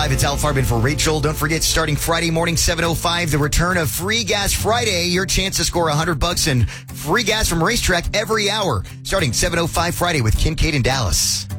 7:05, it's Al Farben for Rachel. Don't forget, starting Friday morning, 7:05, the return of Free Gas Friday. Your chance to score $100 and free gas from Racetrack every hour. Starting 7:05 Friday with Kincaid and Dallas.